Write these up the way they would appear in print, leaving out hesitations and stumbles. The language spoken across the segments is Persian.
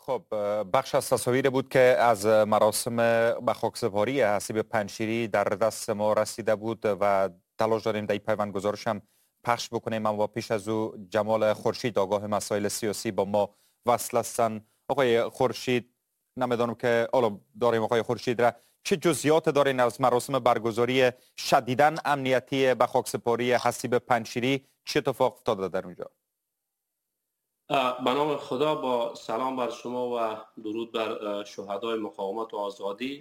خب بخش از تصاویر بود که از مراسم به خاکسپاری حسیب پنجشیری در دست ما رسیده بود و تلاش داریم در پیوند گزارش هم پخش بکنیم، اما پیش از او جمال خورشید آگاه مسائل سیاسی با ما وصل هستند. آقای خورشید، نمیدانم که حالا داریم آقای خورشید را، چه جزئیات دارین از مراسم برگزاری شدیداً امنیتی به خاکسپاری حسیب پنجشیری؟ چه اتفاق افتاده در اونجا؟ به نام خدا، با سلام بر شما و درود بر شهدای مقاومت و آزادی.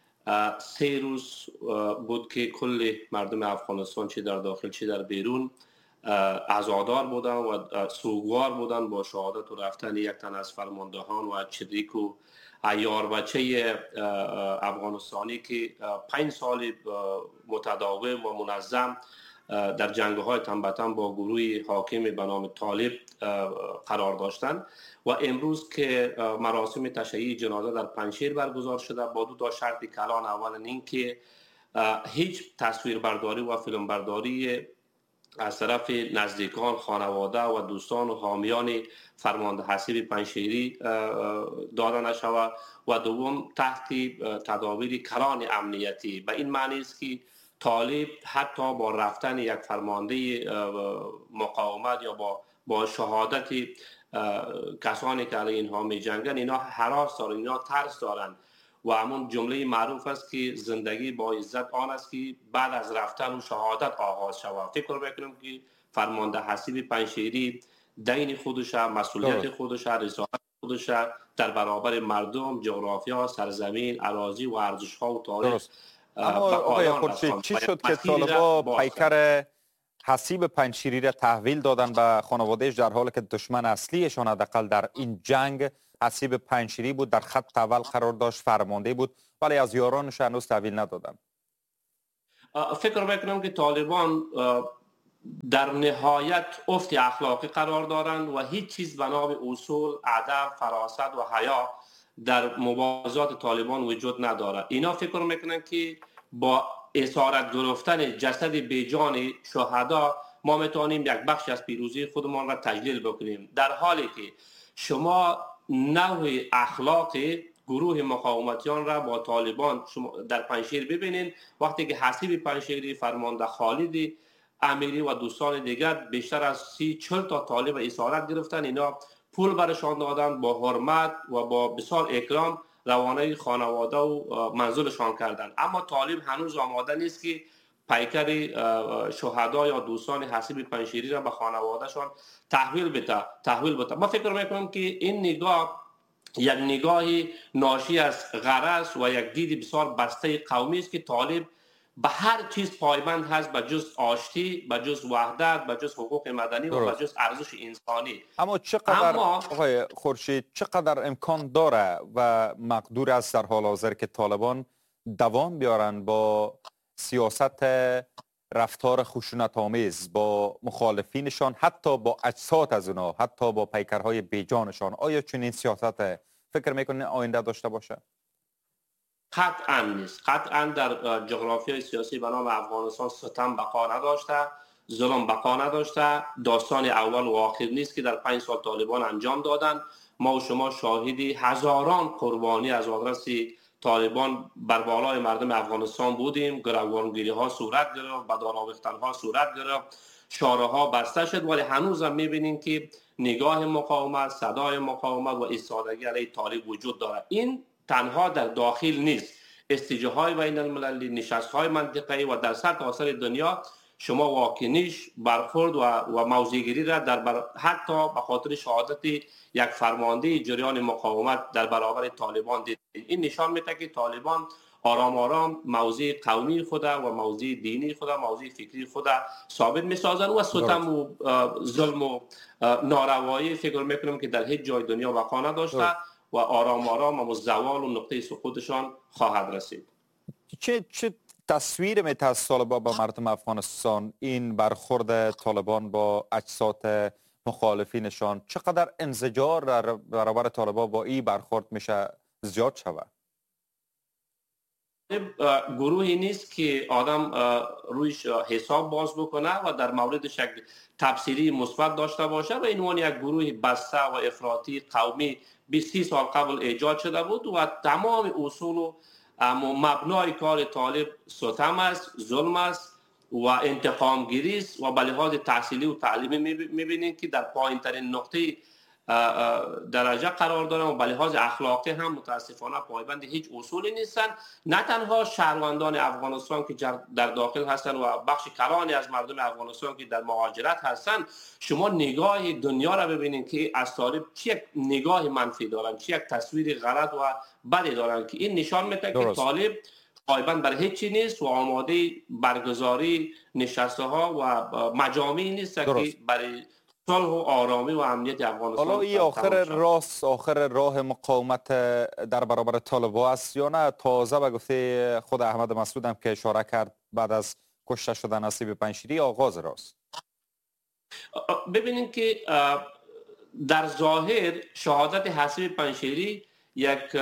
3 روز بود که کل مردم افغانستان چه در داخل چه در بیرون عزادار بودن و سوگوار بودن با شهادت و رفتن یک تن از فرماندهان و چریک و عیار بچه افغانستانی که 5 سال متداوم و منظم در جنگ‌های تن به تن با گروه حاکم به نام طالب قرار داشتند و امروز که مراسم تشییع جنازه در پنجشیر برگزار شده با 2 شرط کلان. اولا این که هیچ تصویربرداری و فیلمبرداری از طرف نزدیکان، خانواده و دوستان و حامیان فرمانده حسیب پنجشیری داده نشود و دوم تحت تدابیر کلان امنیتی. به این معنی است که طالب حتی با رفتن یک فرمانده مقاومت یا با شهادت کسانی که علیه اینها می جنگن، اینا هراس دارن، اینا ترس دارن و همون جمله معروف است که زندگی با عزت آن است که بعد از رفتن و شهادت آغاز شود. فکر میکنم که فرمانده حسیب پنجشیری دین خودش، مسئولیت خودش، رسالت خودش در برابر مردم، جغرافیا، سرزمین، اراضی و ارزش‌ها و تاریخ. اما آقای خورشید، چی شد که طالبا پیکر حسیب پنجشیری را تحویل دادن به خانوادهش، در حالی که دشمن اصلیشان حداقل در این جنگ حسیب پنجشیری بود، در خط اول قرار داشت، فرمانده بود، ولی از یارانش هنوز تحویل ندادن؟ فکر میکنم که طالبان در نهایت افت اخلاقی قرار دارند و هیچ چیز به نام اصول، ادب، فراست و حیا در مبارزات طالبان وجود ندارد. اینا فکر میکنن که با اسارت گرفتن جسد بیجان شهدا ما میتونیم یک بخش از پیروزی خودمان را تجلیل بکنیم، در حالی که شما نوع اخلاق گروه مقاومتیان را با طالبان شما در پنجشیر ببینید. وقتی که حسیب پنجشیری، فرمانده خالد امیری و دوستان دیگر بیشتر از 30-40 تا طالب اسارت گرفتن، اینا پول برشان دادن، با حرمت و با بسیار اکرام روانه خانواده و منزلشان کردن. اما طالب هنوز آماده نیست که پیکر شهدا یا دوستان حسیب پنجشیری را به خانوادهشان تحویل بده. ما فکر میکنم که این نگاه یک نگاهی ناشی از غرض و یک دید بسیار بسته قومی است که طالب به هر چیز پایبند هست به جز آشتی، به جز وحدت، به جز حقوق مدنی و به جز ارزش انسانی. اما چقدر آقای خورشید، چقدر امکان داره و مقدور است در حال حاضر که طالبان دوام بیارن با سیاست رفتار خشونت آمیز با مخالفینشان، حتی با اجساد از اونا، حتی با پیکرهای بیجانشان؟ آیا چنین سیاست فکر میکنین آینده داشته باشه؟ قطعا نیست. قطعا در جغرافیای سیاسی به نام افغانستان ستم بقا نداشته، ظلم بقا نداشته. داستان اول و آخر نیست که در 5 سال طالبان انجام دادن. ما و شما شاهدی هزاران قربانی از آدرس طالبان بر بالای مردم افغانستان بودیم. گروگانگیری ها صورت گرفت، بدار آویختن ها صورت گرفت، شاره ها بسته شد، ولی هنوز هم میبینیم که نگاه مقاومت، صدای مقاومت و ایستادگی علیه طالب وجود دارد. این تنها در داخل نیست، استیجاهای بین المللی، نشست‌های منطقه‌ای و در سرتاسر دنیا شما واکنش، برخورد و موضع‌گیری را حتی به خاطر شهادت یک فرمانده جریان مقاومت در برابر طالبان دید. این نشان میده که طالبان آرام آرام موضع قومی خود و موضع دینی خود، موضع فکری خود ثابت می‌سازند و ستم و ظلم و ناروایی فکر می‌کنم که در هیچ جای دنیا بقا نداشته و آرام آرام و زوال و نقطه سقوطشان خواهد رسید. چه تصویر میده از طالبان با مردم افغانستان این برخورد طالبان با اجساد مخالفینشان؟ چقدر انزجار در برابر طالبان با این برخورد میشه زیاد شود؟ گروهی نیست که آدم رویش حساب باز بکنه و در موردش یک تفسیری مثبت داشته باشه و عنوان یک گروه بسته و افراطی قومی 20 سال قبل ایجاد شده بود و تمام اصول و مبنای کار طالب ستم است، ظلم است و انتقام گیری است و به لحاظ تحصیلی و تعلیمی میبینید که در پایین ترین نقطه درجه قرار دارن و به لحاظ اخلاقی هم متاسفانه پایبند هیچ اصولی نیستن. نه تنها شهروندان افغانستان که در داخل هستن و بخش کلانی از مردم افغانستان که در مهاجرت هستن، شما نگاه دنیا را ببینید که از طالب چه یک نگاه منفی دارن، چه یک تصویر غلط و بدی دارن که این نشان میده که طالب پایبند بر هیچی نیست و آماده برگزاری نشسته ها و مجامعی نیست که برای صلح و آرامی و امنیت افغانستان. حالا این آخر راه مقاومت در برابر طالبان است یا نه؟ تازه به گفته خود احمد مسعود هم که اشاره کرد بعد از کشته شدن حسیب پنجشیری آغاز راست. ببینید که در ظاهر شهادت حسیب پنجشیری یک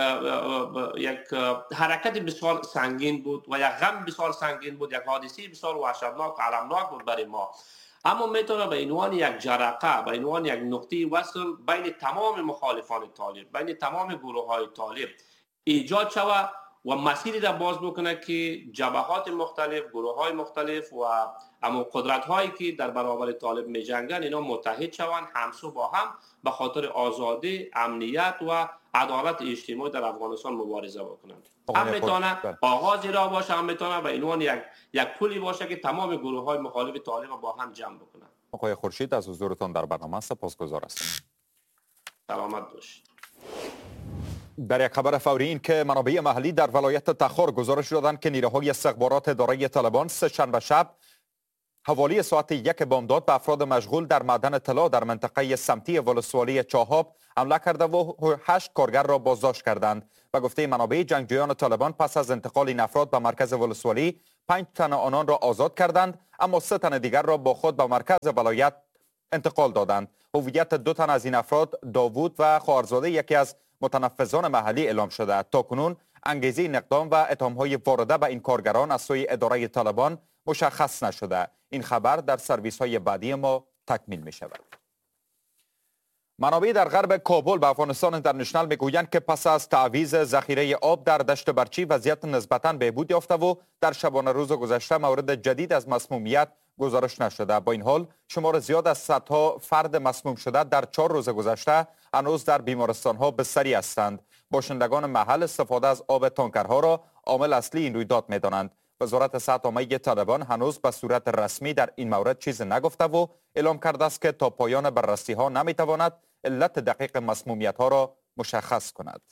حرکت بسیار سنگین بود و یک غم بسیار سنگین بود، یک حادثه بسیار وحشتناک و علمناک بود برای ما. اما میتونه به عنوان یک جرقه، به عنوان یک نقطه وصل بین تمام مخالفان طالب، بین تمام گروه های طالب ایجاد شود و مسیری را باز بکنه که جبهات مختلف، گروه های مختلف و اما قدرت هایی که در برابر طالب می جنگن اینا متحد شوند، همسو با هم به خاطر آزادی، امنیت و عدالت اجتماعی در افغانستان مبارزه بکنند. هم میتونه آغازی را باشه، هم میتونه به عنوان یک پولی باشه که تمام گروه های مخالف طالب با هم جمع بکنند. آقای خورشید از حضورتان در برنامه سپاسگزار هستم. سلامت باشید. در یک خبر فوری این که منابع محلی در ولایت تخار گزارش دادند که نیروهای استخبارات اداره طالبان سه‌شنبه شب حوالی ساعت 1 بامداد به افراد مشغول در معدن طلا در منطقه سمتی ولسوالی چاهاب حمله کرده و 8 کارگر را بازداشت کردند. به گفته منابع جنگجویان طالبان پس از انتقال این افراد به مرکز ولسوالی 5 تن آنان را آزاد کردند، اما 3 تن دیگر را با خود به مرکز ولایت انتقال دادند. هویت 2 تن از این افراد، داوود و خواهرزاده یکی از متنفذان محلی اعلام شده. تاکنون انگیزه این اقدام و اتهام‌های وارده به این کارگران از سوی اداره طالبان مشخص نشده. این خبر در سرویس‌های بعدی ما تکمیل می شود. منابع در غرب کابل به افغانستان اینترنشنال میگویند که پس از تعویض ذخیره آب در دشت برچی وضعیت نسبتاً بهبود یافته و در شبانه روز گذشته مورد جدید از مسمومیت گزارش نشده. با این حال شمار زیاد از صدها فرد مسموم شده در 4 روز گذشته هنوز در بیمارستان‌ها بستری هستند. باشندگان محل استفاده از آب تانکرها را عامل اصلی این رویداد می‌دانند. وزارت صحت عامه طالبان هنوز به صورت رسمی در این مورد چیز نگفته و اعلام کرده است که تا پایان بررسی‌ها نمی‌تواند علت دقیق مسمومیت‌ها را مشخص کند.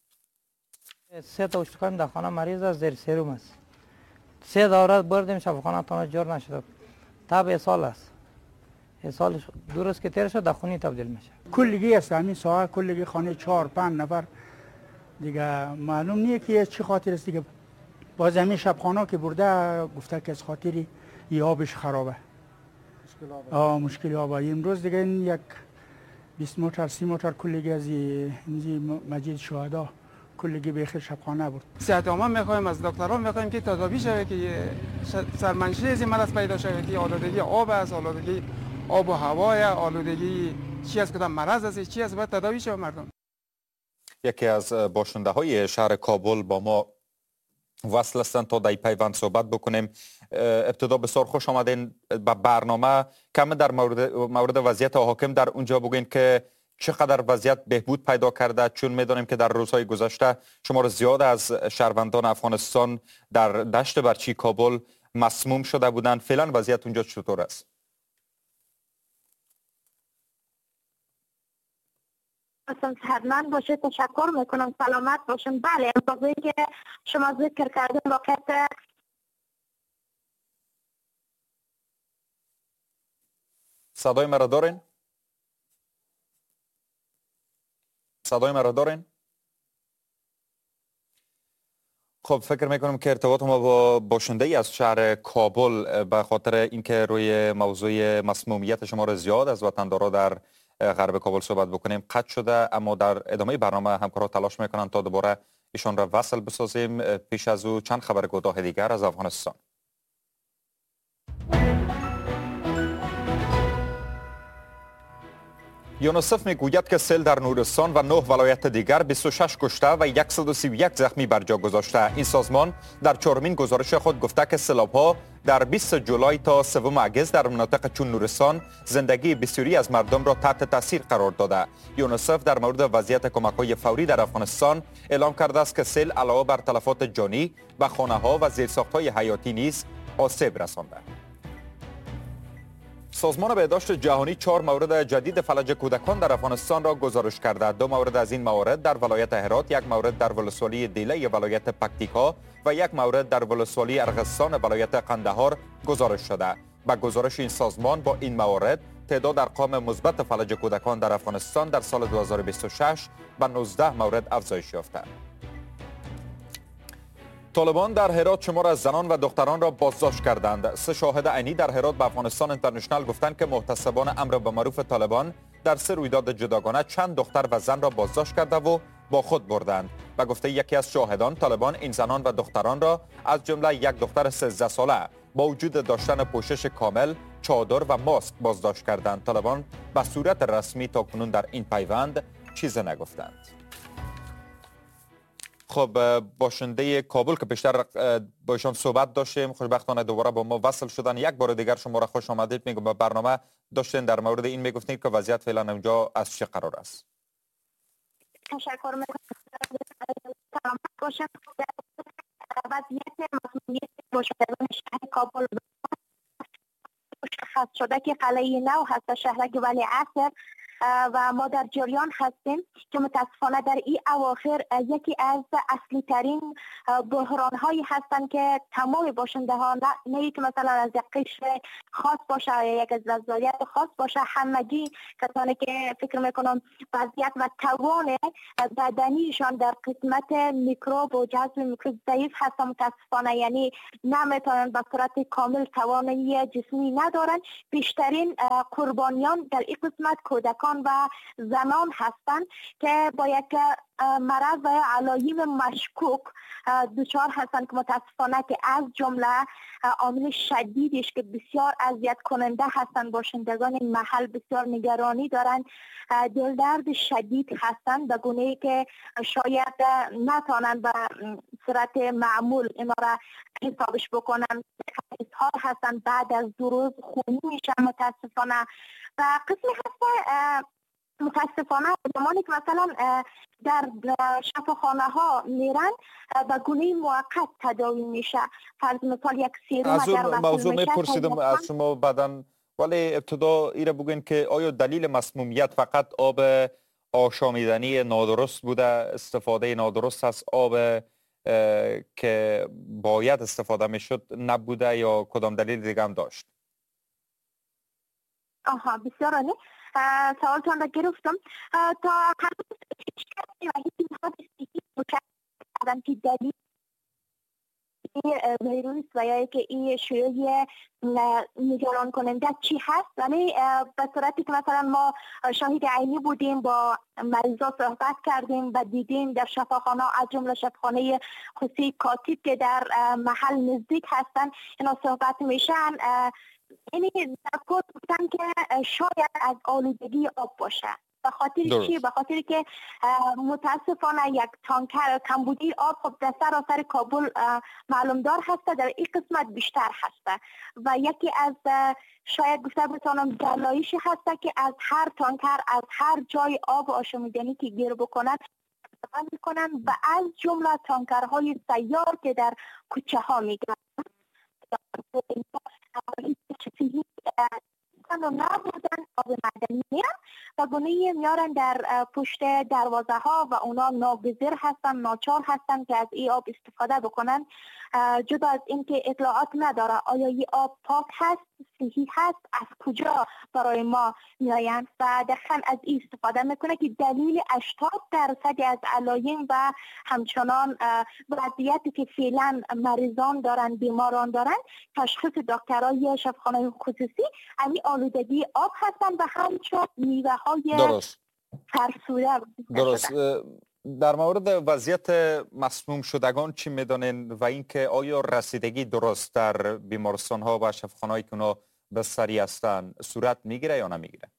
3 تا استخوان در خانه مریض است، زیر سرم است. 3 دوره بردیم شفاخانه تا جور نشده. تب اسهال است. اسهال درست که تیر شد در خونی تبدیل میشه. کلگی است همین ساعت کلگی خانه 4-5 نفر دیگه معلوم نیست که چی خاطر است دیگه. باز همین شبخانه که برده گفته که از خاطری ی آبش خرابه. مشکل آب. امروز دیگه این یک 20 موتر 30 موتر کلگی از این مسجد شهدا کلگی به خیر شبخانه بود. صحت عامه میخوایم از دکتران میخوایم که تداوی شود که سرمنشی از این مرض پیدا شود که آلودگی آب است، آلودگی آب و هوای، آلودگی چی است که مرض است، چی است باید تداوی شود مردم. یکی از باشنده های شهر کابل با ما وصل هستند تا در پیوند صحبت بکنیم. ابتدا بسیار خوش آمدین به برنامه. کم در مورد وضعیت حاکم در اونجا بگوین که چقدر وضعیت بهبود پیدا کرده، چون میدانیم که در روزهای گذشته شمار زیاد از شهروندان افغانستان در دشت برچی کابل مسموم شده بودند. فعلا وضعیت اونجا چطور است؟ صحتمند باشه، تشکر میکنم، سلامت باشم. بله، امروزی که شما ذکر کردین واقعیت صدای مرا دارین؟ صدای مرا دارین؟ خب فکر میکنم که ارتباط ما با باشنده ای از شهر کابل به خاطر اینکه روی موضوع مسمومیت شمار زیاد از وطندارا در غرب کابل صحبت بکنیم قطع شده، اما در ادامه برنامه همکارا تلاش میکنن تا دوباره ایشان را وصل بسازیم. پیش از او چند خبر کوتاه دیگر از افغانستان. یونیسف میگوید که سیل در نورستان و 9 ولایت دیگر 26 کشته و 131 زخمی بر جا گذاشته. این سازمان در چهارمین گزارش خود گفته که سیلاب‌ها در 20 جولای تا 3 اگست در مناطق چون نورستان زندگی بسیاری از مردم را تحت تاثیر قرار داده. یونیسف در مورد وضعیت کمک‌های فوری در افغانستان اعلام کرده است که سیل علاوه بر تلفات جانی و خانه‌ها و زیرساخت‌های حیاتی نیز آسیب رسانده. سازمان بهداشت جهانی 4 مورد جدید فلج کودکان در افغانستان را گزارش کرده. 2 مورد از این موارد در ولایت هرات، 1 مورد در ولسوالی دیله ولایت پکتیکا و 1 مورد در ولسوالی ارغستان ولایت قندهار گزارش شده. با گزارش این سازمان با این موارد تعداد ارقام مثبت فلج کودکان در افغانستان در سال 2026 به 19 مورد افزایش یافته. طالبان در هرات شمار از زنان و دختران را بازداشت کردند. 3 شاهد عینی در هرات به افغانستان اینترنشنال گفتند که محتسبان امر به معروف طالبان در 3 رویداد جداگانه چند دختر و زن را بازداشت کرده و با خود بردند. و گفته یکی از شاهدان طالبان این زنان و دختران را از جمله یک دختر 13 ساله با وجود داشتن پوشش کامل، چادر و ماسک بازداشت کردند. طالبان به صورت رسمی تاکنون در این پیوند چیزی نگفتند. خب باشنده کابل که بیشتر با ایشان صحبت داشتیم، خوشبختانه دوباره با ما وصل شدن. یک بار دیگر شما را خوش آمدید میگم. به برنامه داشتین در مورد این میگفتید که وضعیت فعلا اونجا از چه قرار است؟ تشکر میکنم. وضعیت مسئولیت باشندگان شهر کابل مشخص شده که قلعه نو هست، شهرک ولی عصر، و ما در جریان هستیم که متاسفانه در این اواخر یکی از اصلی ترین بحران هایی هستند که تمام باشنده ها نه که مثلا از یک قشر خاص باشه یا یک از وضعیت خاص باشه، همگی کسانی که فکر میکنم وضعیت و توان بدنیشان در قسمت میکروب و جذب میکروب ضعیف هست، متاسفانه یعنی نمیتونن به صورت کامل توانایی جسمی ندارن. بیشترین قربانیان در این قسمت کودکان و زنان هستند که با یک مرض و علایم مشکوک دچار هستند که متاسفانه که از جمله عامل شدیدش که بسیار اذیت کننده هستند، باشندگان این محل بسیار نگرانی دارند، دلدرد شدید هستند به گونه‌ای که شاید نتوانند به صورت معمول اینا را حسابش بکنن. اظهار هستند بعد از 2 روز خونی میشن متاسفانه. و قسمی هست متاسفانه زمانی که مثلا در شفاخانه ها میرن به گونه موقت تداوی میشه. فرض مثال یک سیروم از اون موضوع میپرسیدم از شما بعداً، ولی ابتدا ایره بگوین که آیا دلیل مسمومیت فقط آب آشامیدنی نادرست بوده، استفاده نادرست از آب که باید استفاده میشد نبوده، یا کدام دلیل دیگه هم داشت؟ بسیار عالی. سوالتان را گرفتم. تا هنوز هیچ کسی و هیچ حادثی مشخص که دلیل ویروس و یا که این شیوع نگران کننده چی هست، ولی به صورتی که مثلا ما شاهد عینی بودیم، با مریضا صحبت کردیم و دیدیم در شفاخانه از جمله شفاخانه خصوصی کاتیب که در محل نزدیک هستن اینا صحبت میشن. یعنی در کل گفتن که شاید از آلودگی آب باشه. به خاطر چی؟ به خاطر که متاسفانه یک تانکر کمبودی آب خب در سراسر کابل معلوم دار هسته، در این قسمت بیشتر هسته و یکی از شاید گفته بتانم دلایلش هسته که از هر تانکر از هر جای آب آشامیدنی که گیر بکنن میکنن و از جمله تانکرهای سیار که در کوچه ها میگن نبودن آب معدنی میرن و گونه میارن در پشت دروازه ها و اونا ناگزیر هستن، ناچار هستن که از این آب استفاده بکنن. جدا از اینکه اطلاعات نداره آیا این آب پاک هست، صحیح هست، از کجا برای ما میآیند و دقیقاً از این استفاده میکنه که دلیل 80% از علایم و همچنان وضعیتی که فعلا مریضان دارن، بیماران دارن، تشخیص دکترای شفاخانه خصوصی همین آلودگی آب هستن و همچنان میوه های فرسوده. درست. در مورد وضعیت مسموم شدگان چی میدانین و اینکه آیا رسیدگی درست در بیمارستان ها و شفاخانه‌ای که اونا بستری هستند صورت میگیره یا نمیگیره؟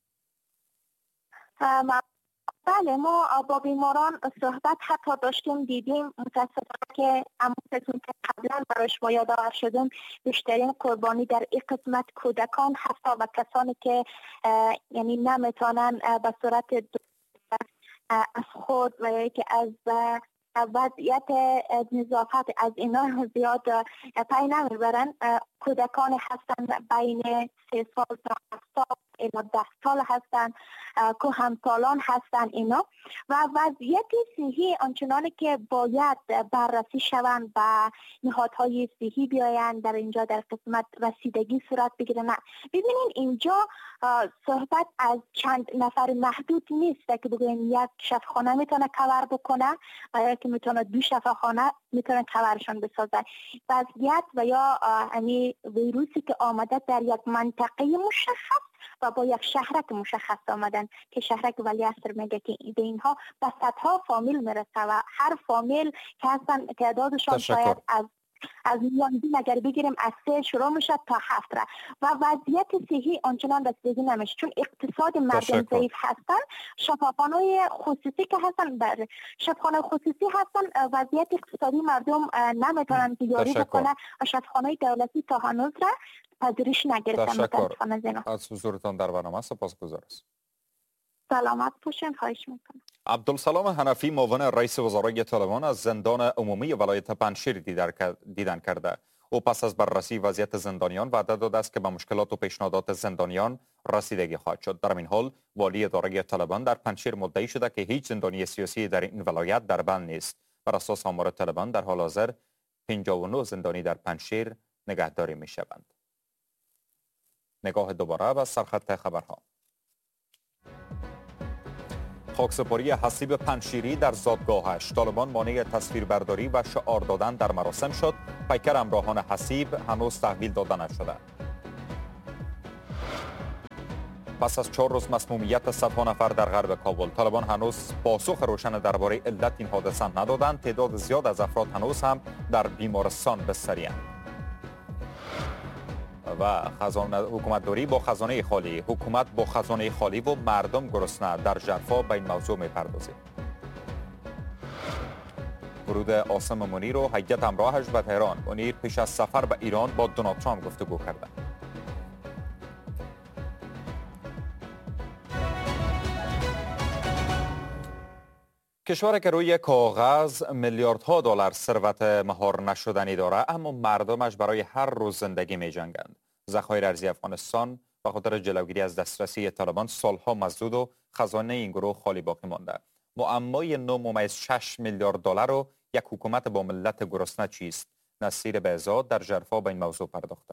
بله، ما با بیماران صحبت حتی داشتیم، دیدیم متاسفانه که همونطور که قبلا براش ما یادآور شدیم بیشترین قربانی در این قسمت کودکان هست و کسانی که یعنی نمیتونن به صورت از خود و که از وضعیت نظافت از اینا زیاد پی نمیبرن. کودکان هستن بین 3 سال تا 7 سال اینا 10 سال هستن، کهنسالان هستن اینا و وضعیت صحی آنچنانی که باید بررسی شوند و نهادهای صحی بیاین در اینجا در قسمت رسیدگی صورت بگیره. نه، ببینین اینجا صحبت از چند نفر محدود نیست که بگوین یک شفاخانه میتونه کور بکنه و یا که میتونه 2 شفاخانه میتونه کورشان بسازن. وضعیت و یا ویروسی که آمده در یک منطقه مشخص و با یک شهرک مشخص آمدن که شهرک ولیعصر میگه که به اینها به صدها فامیل میرسه و هر فامیل که هستن تعدادشان شاید از میلیون اگر بگیریم از 3 شروع میشه تا 7 را و وضعیت صحی آنچنان رسیدگی نمیشه چون اقتصاد مردم ضعیف هستن. شفاخانه‌های خصوصی که هستن بر شفاخانه خصوصی هستن وضعیت اقتصادی مردم نمیتونن دیاری بکنه و شفاخانه دولتی تا هنوز را پذیرش نگرفتن. تشکر از حضورتان در برنامه، سپاسگزارم. سلامت باشین، خواهش میکنم. عبدالسلام حنفی معاون رئیس وزرای طالبان از زندان عمومی ولایت پنجشیر دیدن کرده. او پس از بررسی وضعیت زندانیان وعده داده است که به مشکلات و پیشنهادات زندانیان رسیدگی خواهد شد. در این حال والی اداره طالبان در پنجشیر مدعی شده که هیچ زندانی سیاسی در این ولایت در بند نیست. بر اساس آمار طالبان در حال حاضر 59 زندانی در پنجشیر نگهداری می شوند. نگاه دوباره به سرخط خبرها. خاکسپاری حسیب پنجشیری در زادگاهش، طالبان مانع تصویربرداری و شعار دادن در مراسم شد. پیکر همراهان حسیب هنوز تحویل داده نشده. پس از 4 روز مسمومیت صدها نفر در غرب کابل، طالبان هنوز پاسخ روشن درباره علت این حادثه ندادند. تعداد زیاد از افراد هنوز هم در بیمارستان بستری‌اند. و حکومتداری با خزانه خالی، حکومت با خزانه خالی و مردم گرسنه، در ژرفا به این موضوع می‌پردازیم. ورود عاصم منیر و هیئت همراهش به تهران. منیر پیش از سفر به ایران با دونالد ترامپ گفتگو کرده. کشوری که روی کاغذ میلیاردها دلار ثروت مهار نشدنی دارد اما مردمش برای هر روز زندگی می جنگند. ذخایر ارزی افغانستان به خاطر جلوگیری از دسترسی طالبان سالها مسدود و خزانه این گروه خالی باقی مانده. معمای 9.6 میلیارد دلار و یک حکومت با ملت گرسنه چیست؟ نصیر بهزاد در ژرفا به این موضوع پرداخته.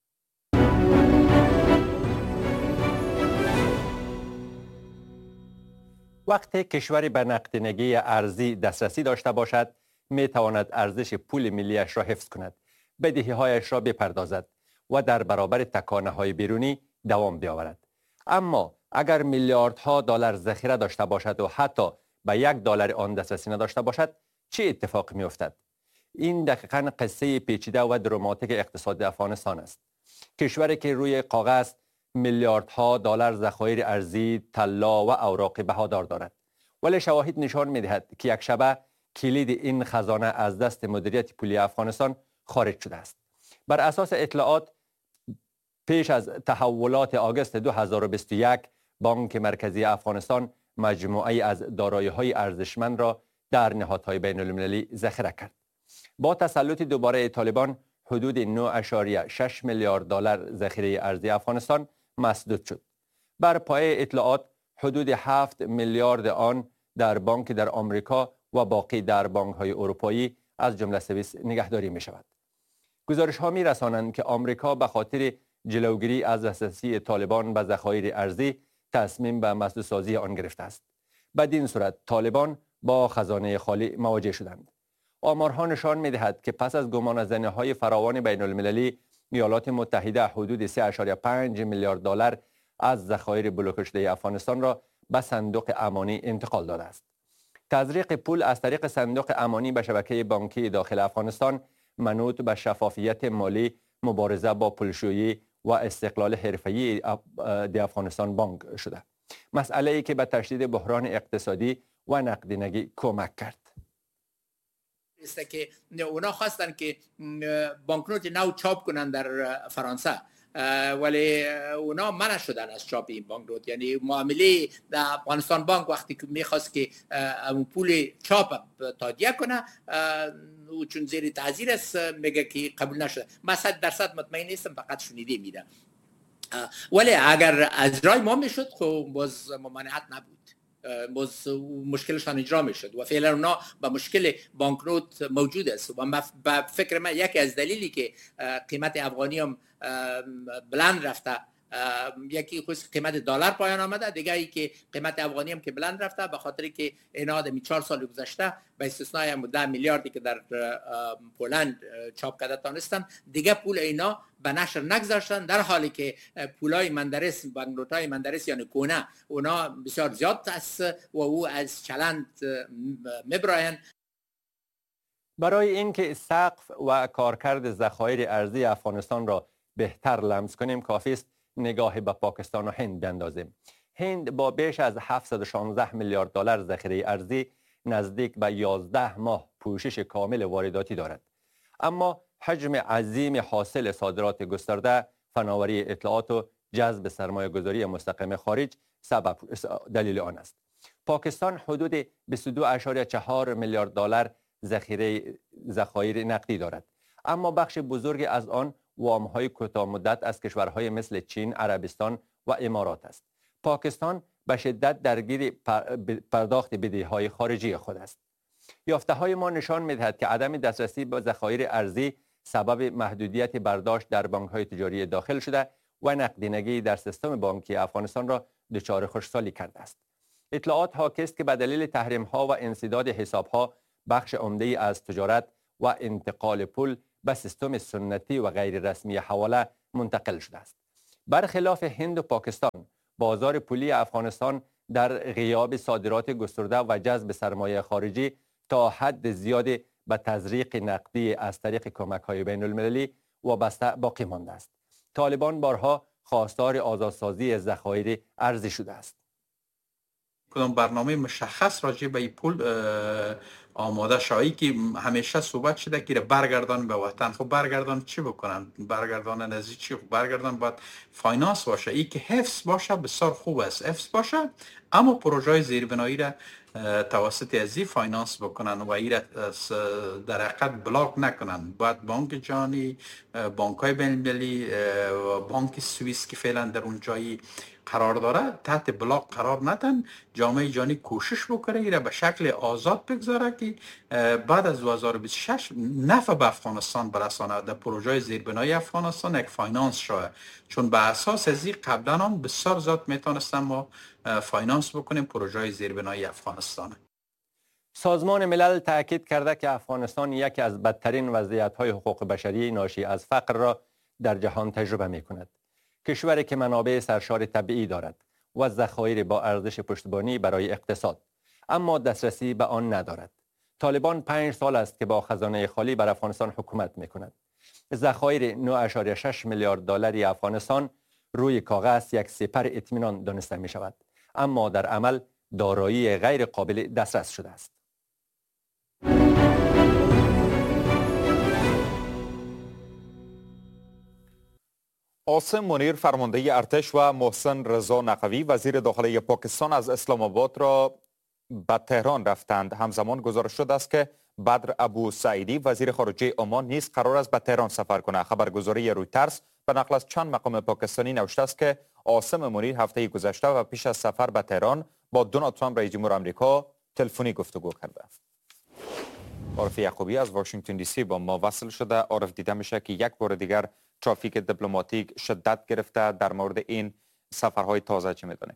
وقتی کشوری به نقدینگی ارزی دسترسی داشته باشد، می تواند ارزش پول ملیش را حفظ کند، بدهی‌هایش را بپردازد و در برابر تکانه‌های بیرونی دوام بیاورد. اما اگر میلیاردها دلار ذخیره داشته باشد و حتی به $1 آن دسترسی نداشته باشد، چه اتفاقی می افتد؟ این دقیقاً قصه پیچیده و دراماتیک اقتصاد افغانستان است. کشوری که روی کاغذ میلیاردها دلار ذخایر ارزی، طلا و اوراق بهادار دارد، ولی شواهد نشان می‌دهد که یک شبه کلید این خزانه از دست مدیریت پولی افغانستان خارج شده است. بر اساس اطلاعات پیش از تحولات آگوست 2021 بانک مرکزی افغانستان مجموعه‌ای از دارایی‌های ارزشمند را در نهادهای بین‌المللی ذخیره کرد. با تسلط دوباره طالبان حدود 9.6 میلیارد دلار ذخیره ارزی افغانستان مسدود شد. بر پایه اطلاعات حدود 7 میلیارد آن در بانک در آمریکا و باقی در بانک‌های اروپایی از جمله سوئیس نگهداری می شود. گزارش‌ها می‌رسانند که آمریکا به خاطر جلوگیری از دسترسی طالبان به ذخایر ارزی تصمیم به مسدودسازی آن گرفته است. بدین صورت طالبان با خزانه خالی مواجه شدند. آمارها نشان می‌دهد که پس از گمانه‌زنی‌های فراوان بین‌المللی، ایالات متحده حدود 3.5 میلیارد دلار از ذخایر بلوکه شده افغانستان را به صندوق امانی انتقال داده است. تزریق پول از طریق صندوق امانی به شبکه بانکی داخل افغانستان منوط به شفافیت مالی، مبارزه با پولشویی و استقلال حرفه‌ای افغانستان بانک شده. مسئله ای که به تشدید بحران اقتصادی و نقدینگی کمک کرد. است که اونا خواستن که بانکنوت نو چاپ کنن در فرانسه، ولی اونا منع شدن از چاپ این بانکنوت. یعنی معامله در افغانستان بانک وقتی که میخواست که پول چاپ تادیه کنه، او چون زیر تعزیر است میگه که قبول نشده. من 100% مطمئن نیستم، فقط شنیده میدم. ولی اگر اجرای ما میشد خب باز ممانعت نبود، باز مشکلشان اجرا میشد و فعلا اونا با مشکل بانکنوت موجود است. و به فکر من یکی از دلیلی که قیمت افغانی هم بلند رفته، یکی خود قیمت دلار پایان آمده، دیگه ای که قیمت افغانی هم که بلند رفته به خاطر که اینا در 4 سال گذشته به استثنای 10 میلیاردی که در پولند چاپ کرده تانستن، دیگه پول اینا به نشر نگذاشتن، در حالی که پولای مندرس، بانکنوتای مندرس یعنی کونه، اونا بسیار زیاد است و او از چلند میبراین. برای اینکه سقف و کارکرد ذخایر ارزی افغانستان را بهتر لمس کنیم، کافی است نگاه به پاکستان و هند بیندازیم. هند با بیش از 716 میلیارد دلار ذخیره ارزی نزدیک به 11 ماه پوشش کامل وارداتی دارد. اما حجم عظیم حاصل صادرات گسترده، فناوری اطلاعات و جذب سرمایه گذاری مستقیم خارج سبب دلیل آن است. پاکستان حدود 22.4 میلیارد دلار ذخایر نقدی دارد، اما بخش بزرگی از آن وام‌های کوتاه مدت از کشورهای مثل چین، عربستان و امارات است. پاکستان به شدت درگیر پرداخت بدهی‌های خارجی خود است. یافته‌های ما نشان می‌دهد که عدم دسترسی به ذخایر ارزی سبب محدودیت برداشت در بانک‌های تجاری داخل شده و نقدینگی در سیستم بانکی افغانستان را دچار خشکسالی کرده است. اطلاعات حاکی است که به دلیل تحریم‌ها و انسداد حساب‌ها بخش عمده‌ای از تجارت و انتقال پول به سیستم سنتی و غیر رسمی حواله منتقل شده است. برخلاف هند و پاکستان، بازار پولی افغانستان در غیاب صادرات گسترده و جذب سرمایه خارجی تا حد زیادی به تزریق نقدی از طریق کمک‌های بین‌المللی وابسته باقی مانده است. طالبان بارها خواستار آزادسازی ذخایر ارزی شده است. کدام برنامه مشخص راجع به این پول آماده شایی که همیشه صحبت شده که برگردان به وطن. خب برگردان چی بکنن؟ برگردان از چی؟ برگردان باید فاینانس باشه. این که حفظ باشه بسیار خوب است، حفظ باشه، اما پروژه زیربنایی را توسط ازی فاینانس بکنن و این در حقیقت بلاک نکنن. باید بانک جهانی، بانک‌های بین‌المللی، بانک سوئیس که فعلا در اون جایی قرار داره تحت بلاک قرار ندن. جامعه جهانی کوشش بکنه این را به شکل آزاد بگذاره که بعد از 2026 نفع به افغانستان برسانه. در پروژه زیربنایی افغانستان یک فاینانس شوه، چون به اساس از این قبلا هم بسیار زیاد میتونستن ما فاینانس بکنیم پروژه زیربنایی افغانستان. سازمان ملل تاکید کرده که افغانستان یکی از بدترین وضعیت‌های حقوق بشری ناشی از فقر را در جهان تجربه می‌کند. کشوری که منابع سرشار طبیعی دارد و ذخایر با ارزش پشتیبانی برای اقتصاد، اما دسترسی به آن ندارد. طالبان 5 سال است که با خزانه خالی بر افغانستان حکومت می‌کند. ذخایر 9.6 میلیارد دلاری افغانستان روی کاغذ یک سپر اطمینان دانسته می‌شود، اما در عمل دارایی غیر قابل دسترس شده است. عاصم منیر فرمانده ارتش و محسن رضا نقوی وزیر داخلی پاکستان از اسلام آباد را به تهران رفتند. همزمان گزارش شده است که بدر ابو سعیدی وزیر خارجه عمان نیز قرار است به تهران سفر کند. خبرگزاری رویترز به نقل از چند مقام پاکستانی نوشته است که عاصم منیر هفته گذشته و پیش از سفر به تهران با دونالد ترامپ رئیس جمهور آمریکا تلفنی گفتگو کرده. عارف یعقوبی از واشنگتن دی سی با ما وصل شده. عارف، دیده میشه که یک بار دیگر ترافیک دیپلماتیک شدت گرفته. در مورد این سفرهای تازه چه میدونه؟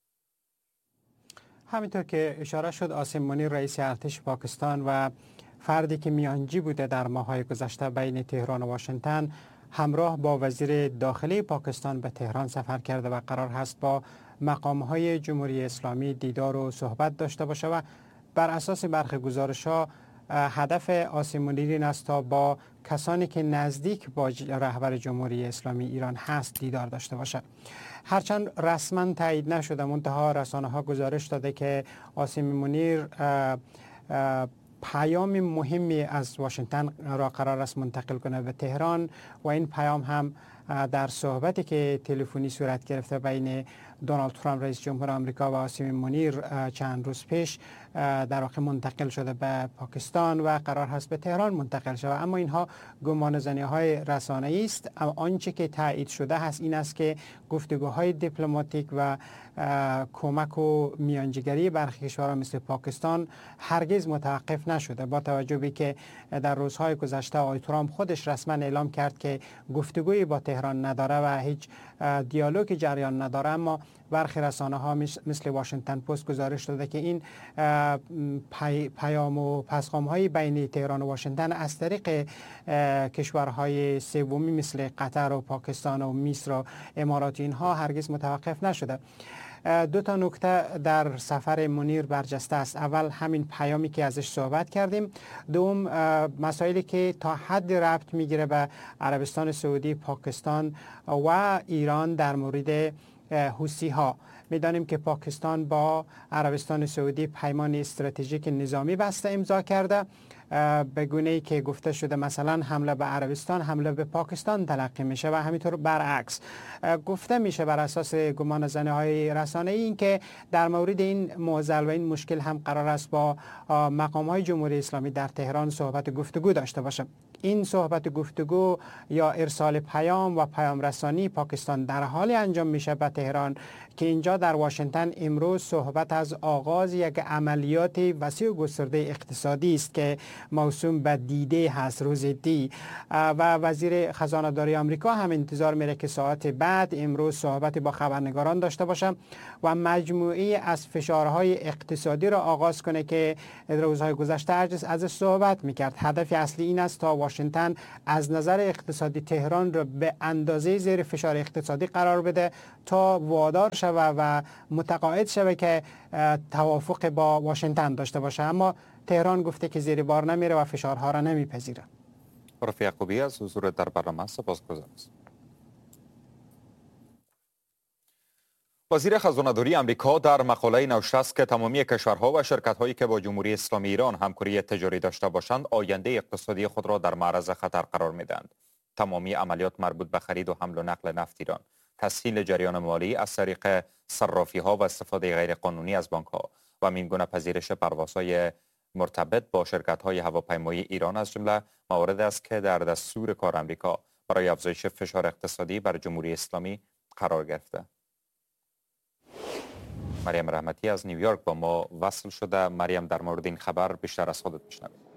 همینطور که اشاره شد، عاصم منیر رئیس ارتش پاکستان و فردی که میانجی بوده در ماه‌های گذشته بین تهران و واشنگتن همراه با وزیر داخلی پاکستان به تهران سفر کرده و قرار هست با مقام‌های جمهوری اسلامی دیدار و صحبت داشته باشه و بر اساس برخی گزارش‌ها هدف عاصم منیر این است تا با کسانی که نزدیک با رهبر جمهوری اسلامی ایران هست دیدار داشته باشد. هرچند رسما تایید نشده، منتها رسانه‌ها گزارش داده که عاصم منیر پیام مهمی از واشنگتن را قرار است منتقل کنه به تهران و این پیام هم در صحبتی که تلفنی صورت گرفته بین دونالد ترامپ رئیس جمهور آمریکا و عاصم منیر چند روز پیش در واقع منتقل شده به پاکستان و قرار هست به تهران منتقل شود. اما اینها گمانه‌زنی‌های رسانه‌ای است. آنچه که تایید شده هست این است که گفتگوهای دیپلماتیک و کمک و میانجیگری برخی کشورها مثل پاکستان هرگز متوقف نشده، با توجه به که در روزهای گذشته آقای ترامپ خودش رسما اعلام کرد که گفتگویی با تهران نداره و هیچ دیالوگی جریان نداره. اما برخی رسانه‌ها مثل واشنگتن پست گزارش داده که این پیام و پیغام‌های بین تهران و واشنگتن از طریق کشورهای سومی مثل قطر و پاکستان و مصر و امارات اینها هرگز متوقف نشده. دو تا نکته در سفر منیر برجسته است. اول همین پیامی که ازش صحبت کردیم، دوم مسائلی که تا حد ربط میگیره به عربستان سعودی، پاکستان و ایران در مورد حوثی ها. میدانیم که پاکستان با عربستان سعودی پیمان استراتژیک نظامی بسته امضا کرده، به گونه‌ای که گفته شده مثلا حمله به عربستان حمله به پاکستان تلقی میشه و همینطور برعکس. گفته میشه بر اساس گمان زنی‌های رسانه‌ای این که در مورد این معضل و این مشکل هم قرار است با مقام‌های جمهوری اسلامی در تهران صحبت گفتگو داشته باشه. این صحبت گفتگو یا ارسال پیام و پیام رسانی پاکستان در حال انجام میشه به تهران که اینجا در واشنگتن امروز صحبت از آغاز یک عملیات وسیع و گسترده اقتصادی است که موسوم به دیده هست، روز دی، و وزیر خزانه داری آمریکا هم انتظار میره که ساعت بعد امروز صحبت با خبرنگاران داشته باشه و مجموعی از فشارهای اقتصادی را آغاز کنه که روزهای گذشته از صحبت میکرد. هدف اصلی این است تا واشنگتن از نظر اقتصادی تهران را به اندازه زیر فشار اقتصادی قرار بده تا وادار شود و متقاعد شود که توافق با واشنگتن داشته باشه. اما تهران گفته که زیر بار نمیره و فشارها را نمیپذیره. رفیق یعقوبی از حضور در برنامه سپاسگزارم. وزیر خزانه داری آمریکا در مقاله نوشته که تمامی کشورها و شرکت‌هایی که با جمهوری اسلامی ایران همکاری تجاری داشته باشند آینده اقتصادی خود را در معرض خطر قرار می‌دهند. تمامی عملیات مربوط به خرید و حمل و نقل نفت ایران، تسهیل جریان مالی از طریق صرافی‌ها و استفاده غیرقانونی از بانک‌ها و همین گونه پذیرش پروازهای مرتبط با شرکت‌های هواپیمایی ایران از جمله موارد است که در دستور کار آمریکا برای افزایش فشار اقتصادی بر جمهوری اسلامی قرار گرفته. مریم رحمتی از نیویورک با ما وصل شده. مریم، در مورد این خبر بیشتر از خودت بشنویم.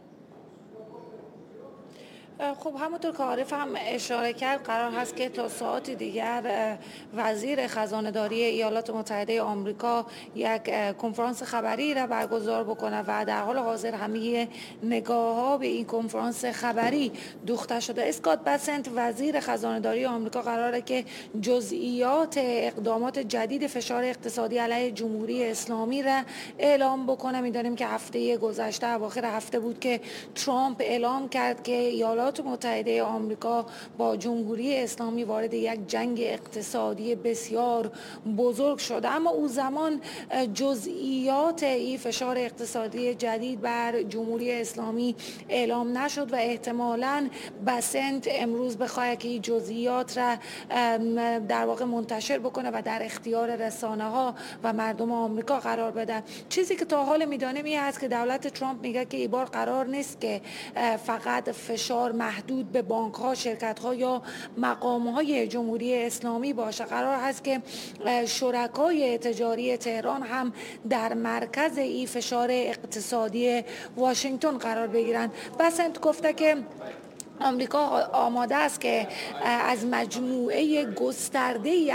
خب همونطور که عارف هم اشاره کرد، قرار هست که تا ساعت دیگر وزیر خزانه داری ایالات متحده آمریکا یک کنفرانس خبری را برگزار بکنه و در حال حاضر همه نگاه ها به این کنفرانس خبری دوخته شده. اسکات بسنت وزیر خزانه داری آمریکا قراره که جزئیات اقدامات جدید فشار اقتصادی علیه جمهوری اسلامی را اعلام بکنه. می‌دانیم که هفته گذشته اواخر هفته بود که ترامپ اعلام کرد که ایالات متحده آمریکا با جمهوری اسلامی وارد یک جنگ اقتصادی بسیار بزرگ شده، اما او زمان جزئیات این فشار اقتصادی جدید بر جمهوری اسلامی اعلام نشد و احتمالاً بسنت امروز بخواهد که این جزئیات را در واقع منتشر بکنه و در اختیار رسانه ها و مردم آمریکا قرار بده. چیزی که تا حال میدانیم این است که دولت ترامپ میگه که این بار قرار نیست که فقط فشار محدود به بانک ها، شرکت ها یا مقام های جمهوری اسلامی باشه. قرار هست که شرکای تجاری تهران هم در مرکز این فشار اقتصادی واشنگتن قرار بگیرند. بسنت گفته که آمریکا آماده است که از مجموعه گسترده‌ای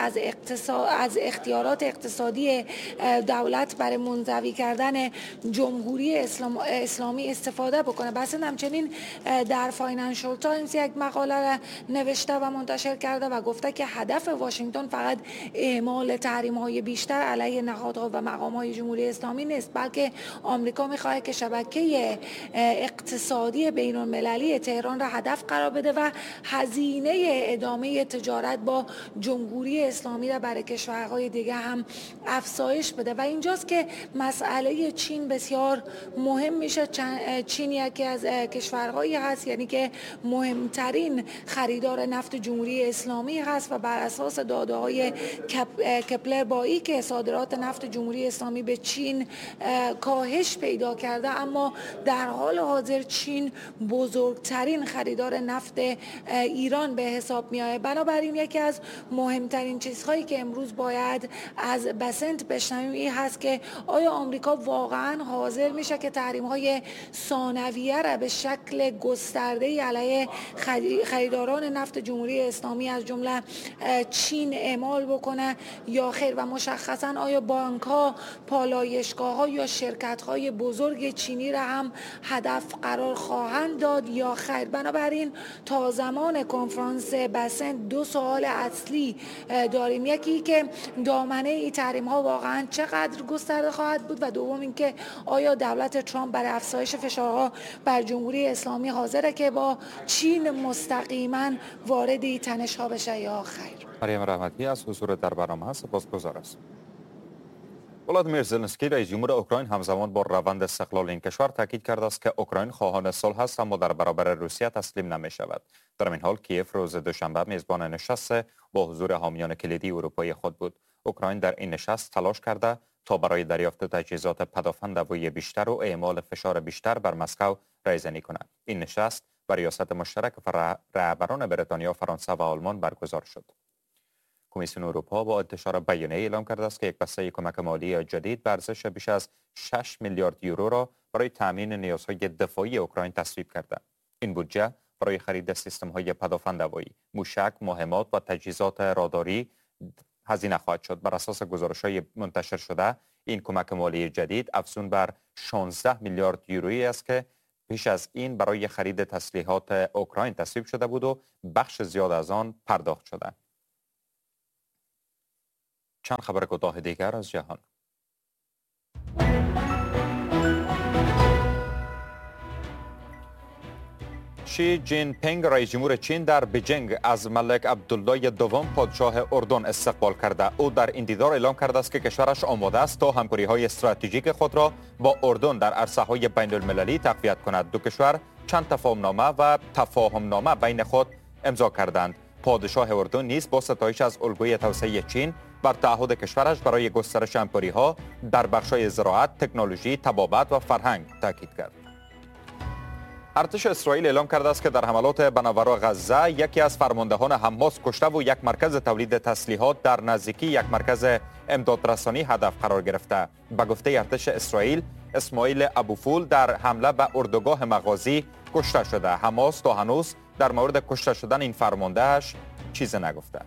از اختیارات اقتصادی دولت برای منزوی کردن جمهوری اسلامی استفاده بکنه. بسنت همچنین در فاینانشال تایمز یک مقاله را نوشته و منتشر کرده و گفته که هدف واشنگتن فقط اعمال تحریم‌های بیشتر علیه نهادها و مقام‌های جمهوری اسلامی نیست، بلکه آمریکا می‌خواهد که شبکه اقتصادی بین‌المللی تهران را هدف قرار بده و هزینه ادامه تجارت با جمهوری اسلامی را برای کشورهای دیگه هم افزایش بده. و اینجاست که مسئله چین بسیار مهم میشه. چین یکی از کشورهایی هست یعنی که مهمترین خریدار نفت جمهوری اسلامی هست و بر اساس داده‌های کپلر بایی که صادرات نفت جمهوری اسلامی به چین کاهش پیدا کرده، اما در حال حاضر چین بزرگترین خریدار نفت ایران به حساب می آید. بنابراین یکی از مهمترین چیزهایی که امروز باید از بسنت بشنویم این هست که آیا آمریکا واقعا حاضر میشه که تحریم‌های ثانویه را به شکل گسترده‌ای علیه خریداران نفت جمهوری اسلامی از جمله چین اعمال بکنه یا خیر؟ و مشخصا آیا بانک‌ها، پالایشگاه‌ها یا شرکت‌های بزرگ چینی را هم هدف قرار خواهند داد یا خیر؟ بنابراین تا زمان کنفرانس بسنت دو سوال اصلی داریم. یکی که دامنه این تحریم‌ها واقعا چقدر گسترده خواهد بود و دوم اینکه آیا دولت ترامپ برای افزایش فشارها بر جمهوری اسلامی حاضره که با چین مستقیما وارد این تنش‌ها بشه یا خیر؟ مریم رحمتی از حضور در برنامه سپاسگزار است. ولادیمیر زلنسکی رئیس جمهور اوکراین همزمان با روند استقلال این کشور تاکید کرده است که اوکراین خواهان صلح است اما در برابر روسیه تسلیم نمی شود. در این حال کیف روز دوشنبه میزبان نشست با حضور حامیان کلیدی اروپایی خود بود. اوکراین در این نشست تلاش کرده تا برای دریافت تجهیزات پدافند هوایی بیشتر و اعمال فشار بیشتر بر مسکو رایزنی کند. این نشست بر ریاست مشترک رهبران بریتانیا، فرانسه و آلمان برگزار شد. کمیسیون اروپا با انتشار بیانیه اعلام کرده است که یک بسته کمک مالی جدید به ارزش بیش از 6 میلیارد یورو را برای تامین نیازهای دفاعی اوکراین تصویب کرده. این بودجه برای خرید سیستم‌های پدافند هوایی، موشک، مهمات و تجهیزات راداری هزینه خواهد شد. بر اساس گزارش‌های منتشر شده، این کمک مالی جدید افزون بر 16 میلیارد یورویی است که پیش از این برای خرید تسلیحات اوکراین تصویب شده بود و بخش زیاد از آن پرداخت شده. چند خبر کوتاه دیگر از جهان. شی جین پینگ رئیس جمهور چین در بیجینگ از ملک عبدالله دوم پادشاه اردن استقبال کرده. او در این دیدار اعلام کرده است که کشورش آماده است تا همکاری‌های استراتژیک خود را با اردن در عرصه‌های بین‌المللی تقویت کند. دو کشور چند تفاهمنامه بین خود امضا کردند. پادشاه اردن نیز با ستایش از الگوی توسعه چین بر تعهد کشورش برای گسترش همکاری‌ها در بخش‌های زراعت، تکنولوژی، طبابت و فرهنگ تاکید کرد. ارتش اسرائیل اعلام کرده است که در حملات بناورا غزه یکی از فرماندهان حماس کشته و یک مرکز تولید تسلیحات در نزدیکی یک مرکز امدادرسانی هدف قرار گرفته. به گفته ارتش اسرائیل، اسماعیل ابوفول در حمله به اردوگاه مغازی کشته شده. حماس تا هنوز در مورد کشته شدن این فرماندهش چیزی نگفته.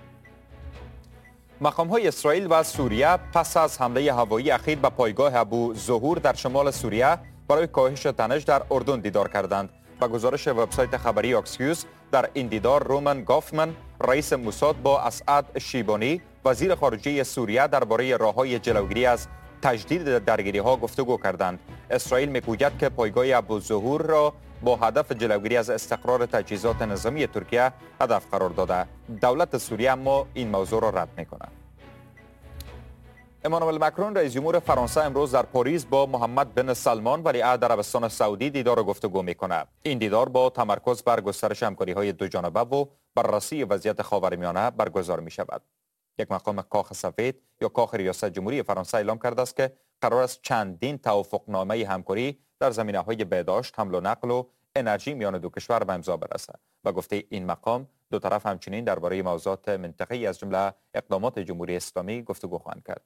مقام‌های اسرائیل و سوریه پس از حمله هوایی اخیر به پایگاه ابو ظهور در شمال سوریه برای کاهش تنش در اردن دیدار کردند. با گزارش وبسایت خبری آکسیوس، در این دیدار رومن گافمن رئیس موساد با اسعد شیبانی وزیر خارجه سوریه درباره راه‌های جلوگیری از تجدید درگیری‌ها گفتگو کردند. اسرائیل می‌گوید که پایگاه ابو ظهور را با هدف جلوگیری از استقرار تجهیزات نظامی ترکیه هدف قرار داده. دولت سوریه اما این موضوع را رد می‌کند. امانوئل مکرون رئیس جمهور فرانسه امروز در پاریس با محمد بن سلمان ولیعهد عربستان سعودی دیدار و گفتگو می‌کند. این دیدار با تمرکز بر گسترش همکاری‌های دوجانبه و بررسی وضعیت خاورمیانه برگزار می‌شود. یک مقام کاخ سفید یا کاخ ریاست جمهوری فرانسه اعلام کرده است که قرار است چندین توافقنامه همکاری در زمینه‌های بهداشت، حمل و نقل و انرژی میان دو کشور به امضا برسد. و گفته این مقام دو طرف همچنین درباره موضوعات منطقه‌ای از جمله اقدامات جمهوری اسلامی گفتگو خواهند کرد.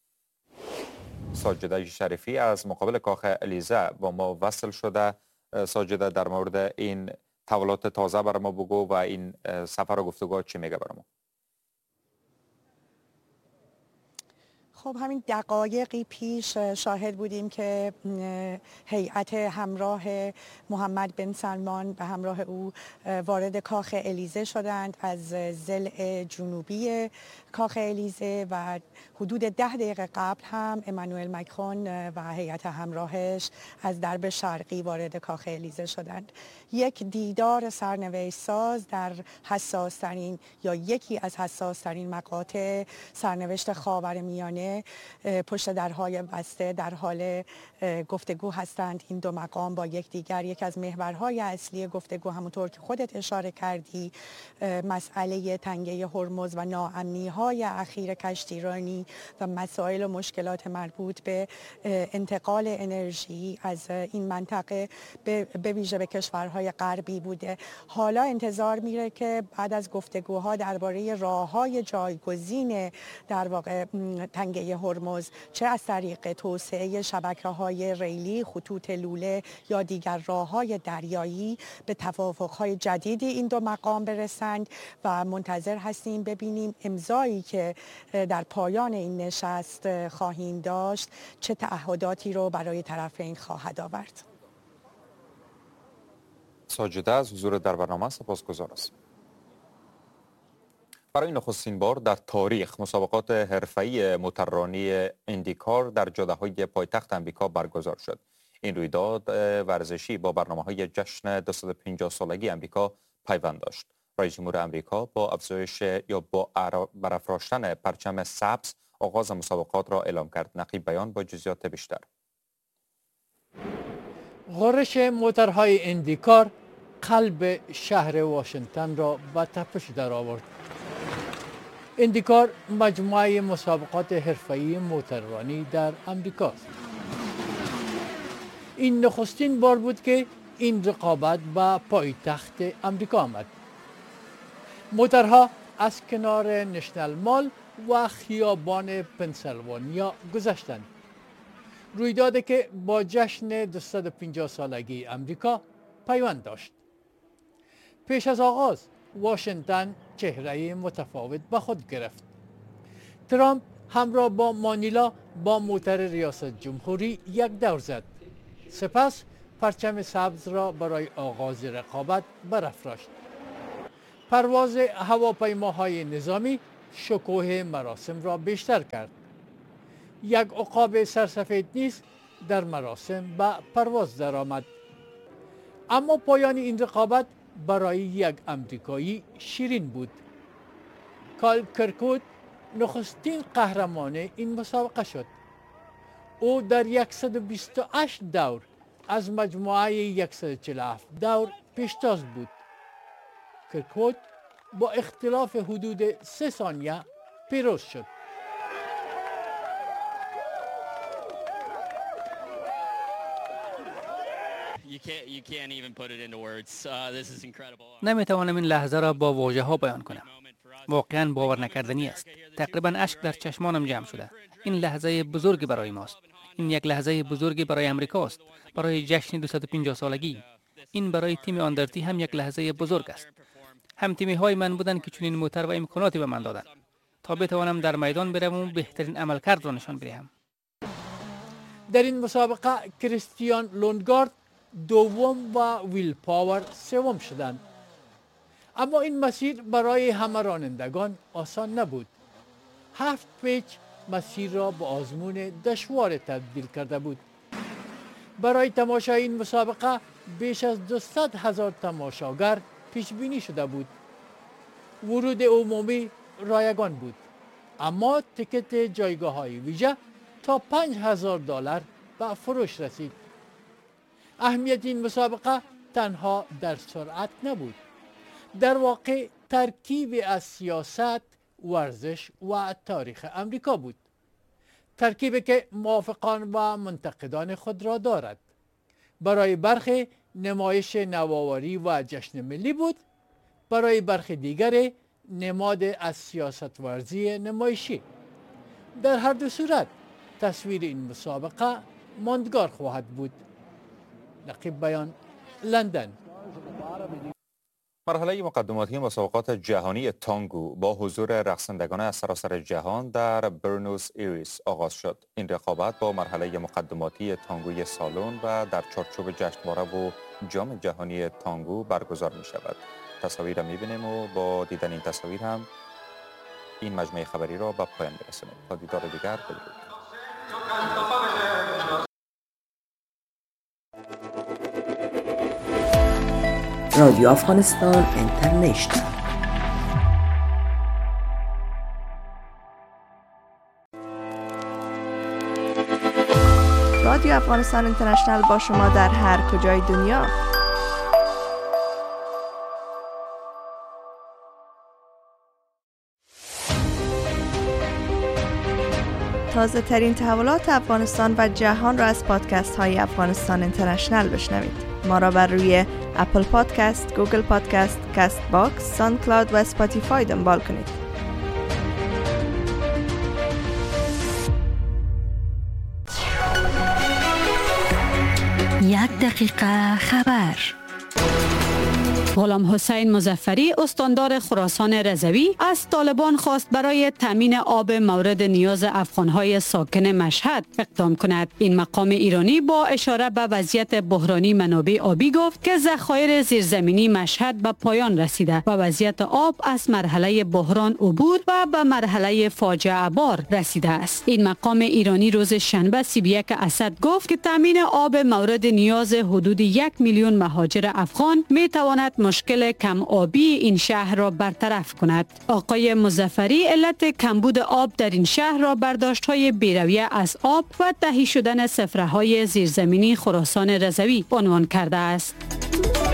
ساجده شریفی از مقابل کاخ الیزه با ما وصل شده. ساجده، در مورد این تحولات تازه برای ما بگو و این سفر و گفتگو چی میگه برای ما؟ خب همین دقایقی پیش شاهد بودیم که هیئت همراه محمد بن سلمان به همراه او وارد کاخ الیزه شدند از ضلع جنوبی کاخ الیزه و حدود 10 دقیقه قبل هم امانوئل مکرون و هیئت همراهش از درب شرقی وارد کاخ الیزه شدند. یک دیدار سرنوشت ساز در حساس‌ترین یا یکی از حساس‌ترین مقاطع سرنوشت خاورمیانه پشت درهای بسته در حال گفتگو هستند. این دو مقام با یکدیگر. یک از محورهای اصلی گفتگو همونطور که خودت اشاره کردی مسئله تنگه هرمز و ناامنی‌های اخیر کشتیرانی و مسائل و مشکلات مربوط به انتقال انرژی از این منطقه به ویژه به کشورهای غربی بوده. حالا انتظار میره که بعد از گفتگوها درباره راه‌های جایگزین در واقع تنگه هرمز چه از طریق توسعه شبکه‌های ریلی، خطوط لوله یا دیگر راه‌های دریایی به توافق‌های جدیدی این دو مقام برسند و منتظر هستیم ببینیم امضایی که در پایان این نشست خواهیم داشت چه تعهداتی رو برای طرفین خواهد آورد. ساجده از حضور در برنامه سپاسگزار است. برای نخستین بار در تاریخ مسابقات حرفه‌ای موتوررانی ایندیکار در جاده‌های پایتخت آمریکا برگزار شد. این رویداد ورزشی با برنامه‌های جشن 250 سالگی آمریکا پیوند داشت. رئیس جمهور آمریکا با افزایش یا با برافراشتن پرچم سبز آغاز مسابقات را اعلام کرد. نقیب بیان با جزئیات بیشتر. غرش موتورهای ایندیکار قلب شهر واشنگتن را به تپش درآورد. ایندیکار مجموعه مسابقات حرفه‌ای موتوررانی در آمریکاست. این نخستین بار بود که این رقابت به پایتخت آمریکا آمد. موتورها از کنار نشنل مال و خیابان پنسیلوانیا گذشتند. رویدادی که با جشن 250 سالگی آمریکا پیوند داشت. پیش از آغاز واشنگتن چهره متفاوت به خود گرفت. ترامپ همراه با مانیلا با موتر ریاست جمهوری یک دور زد. سپس پرچم سبز را برای آغاز رقابت برافراشت. پرواز هواپیماهای نظامی شکوه مراسم را بیشتر کرد. یک عقاب سرسفید نیز در مراسم به پرواز درآمد. اما پایان این رقابت برای یک آمریکایی شیرین بود. کال کرکوود نخستین قهرمان این مسابقه شد. او در 128 دور از مجموعه 147 دور پیشتاز بود. کرکوود با اختلاف حدود 3 ثانیه پیروز شد. نمیتوانم این لحظه را با واژه ها بیان کنم. واقعا باور نکردنی است. تقریبا اشک در چشمانم جمع شده. این لحظه بزرگی برای ماست. این یک لحظه بزرگی برای امریکاست. برای جشن 250 سالگی. این برای تیم آندرتی هم یک لحظه بزرگ است. هم تیمی های من بودند که چنین موتور و امکاناتی به من دادند تا بتوانم در میدان بروم و بهترین عملکرد را نشان بدهم. در این مسابقه کریستیان لوندگارد دوم و ویل پاور سوم شدند. اما این مسیر برای همه رانندگان آسان نبود. 7 پیچ مسیر را به آزمون دشوار تبدیل کرده بود. برای تماشای این مسابقه بیش از 200,000 تماشاگر پیش بینی شده بود. ورود عمومی رایگان بود. اما تیکت جایگاه های ویژه تا $5,000 به فروش رسید. اهمیت این مسابقه تنها در سرعت نبود. در واقع ترکیب از سیاست، ورزش و تاریخ امریکا بود. ترکیبی که موافقان و منتقدان خود را دارد. برای برخی نمایش نوآوری و جشن ملی بود. برای برخی دیگر نماد از سیاست ورزی نمایشی. در هر دو صورت تصویر این مسابقه ماندگار خواهد بود. نقیب بیان، لندن. مرحله مقدماتی مسابقات جهانی تانگو با حضور رقصندگان از سراسر جهان در برنوس ایریس آغاز شد. این رقابت با مرحله مقدماتی تانگوی سالن و در چارچوب جشنواره و جام جهانی تانگو برگزار می شود. تصاویر می بینیم و با دیدن این تصاویر هم این مجموعه خبری را به پایان برسانیم. تا دیدار دیگر بدرود. رادیو افغانستان اینترنشنال. رادیو افغانستان اینترنشنال با شما در هر کجای دنیا. تازه ترین تحولات افغانستان و جهان را از پادکست های افغانستان اینترنشنال بشنوید. ما را بر روی اپل پادکست، گوگل پادکست، کست باکس، ساوند کلاود و اسپاتیفای دنبال کنید. یک دقیقه خبر. غلام حسین مظفری استاندار خراسان رضوی از طالبان خواست برای تامین آب مورد نیاز افغانهای ساکن مشهد اقدام کند. این مقام ایرانی با اشاره به وضعیت بحرانی منابع آبی گفت که ذخایر زیرزمینی مشهد به پایان رسیده و وضعیت آب از مرحله بحران عبور و به مرحله فاجعه بار رسیده است. این مقام ایرانی روز شنبه 31 اسد گفت که تامین آب مورد نیاز حدود 1 میلیون مهاجر افغان می تواند مشکل کم آبی این شهر را برطرف کند. آقای مظفری علت کمبود آب در این شهر را برداشت‌های بی‌رویه از آب و تهی شدن سفره‌های زیرزمینی خراسان رضوی عنوان کرده است.